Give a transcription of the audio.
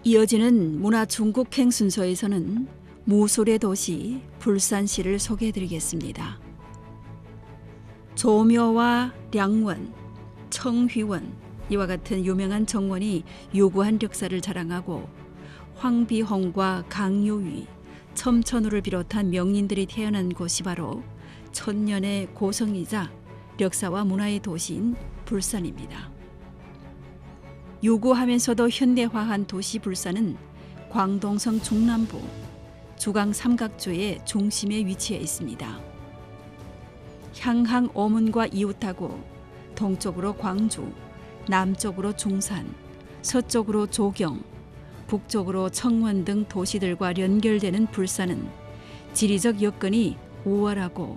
이어지는 문화중국행 순서에서는 무술의 도시 불산시를 소개해드리겠습니다. 조묘와 량원, 청휘원 이와 같은 유명한 정원이 유구한 역사를 자랑하고 황비홍과 강요위, 첨천우를 비롯한 명인들이 태어난 곳이 바로 천년의 고성이자 역사와 문화의 도시인 불산입니다. 유구하면서도 현대화한 도시 불산은 광동성 중남부 주강 삼각주의 중심에 위치해 있습니다. 향항 오문과 이웃하고 동쪽으로 광주, 남쪽으로 중산, 서쪽으로 조경, 북쪽으로 청원 등 도시들과 연결되는 불산은 지리적 여건이 우월하고